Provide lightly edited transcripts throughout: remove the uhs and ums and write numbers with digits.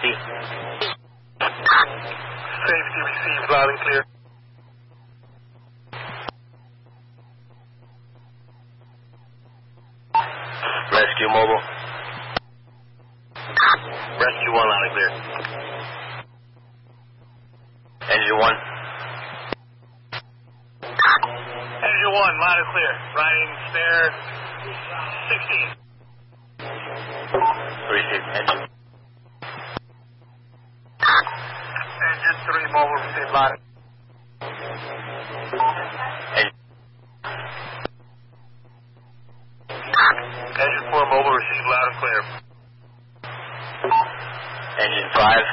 Safety. Safety received loud and clear. Rescue mobile. Rescue 1 loud and clear. Engine 1. Engine 1 loud and clear. Riding spare 16. Receive. Engine. Engine 3 mobile received loud. Engine. Engine 4 mobile received loud and clear. Engine 5.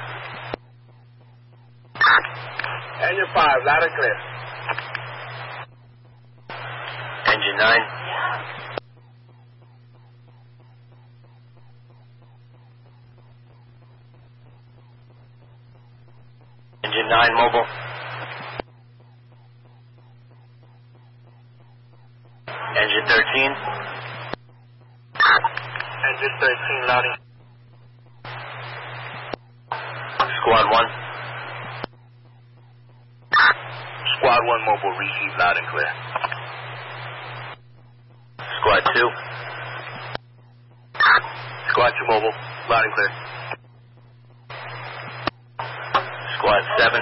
Engine 5 loud and clear. Engine 9. Engine 9 mobile. Engine 13. Engine 13 loud and Squad 1. Squad 1 mobile received loud and clear. Squad 2. Squad 2 mobile loud and clear. Squad 7.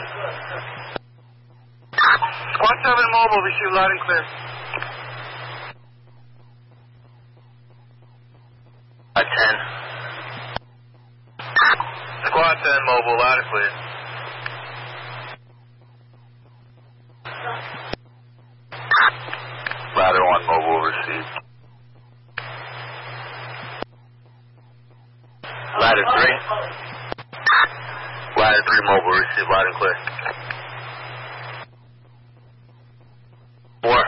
Squad 7 mobile received loud and clear. Squad 10. Squad 10 mobile loud and clear. Ladder 1 mobile received. Ladder 3. Ladder 3 mobile received loud and clear. 4.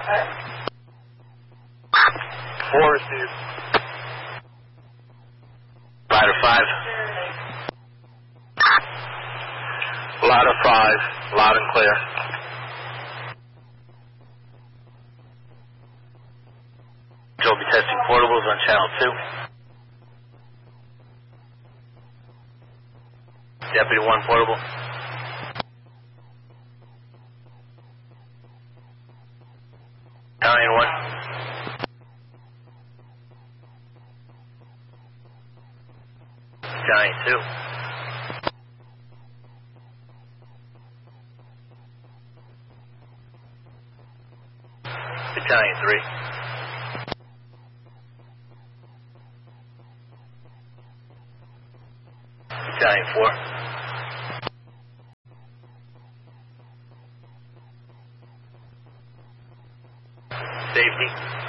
4 received. Ladder 5. Ladder 5 loud and clear. We'll be testing portables on channel 2. Deputy 1 portable. Battalion 1. Battalion 2. Battalion 3. Battalion 4. Safety.